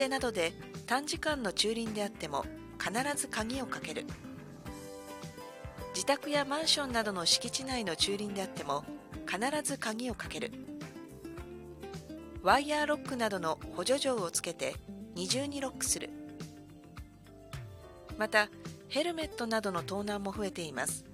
などで短時間の駐輪であっても必ず鍵をかける。自宅やマンションなどの敷地内の駐輪であっても必ず鍵をかける。ワイヤーロックなどの補助錠をつけて二重にロックする。またヘルメットなどの盗難も増えています。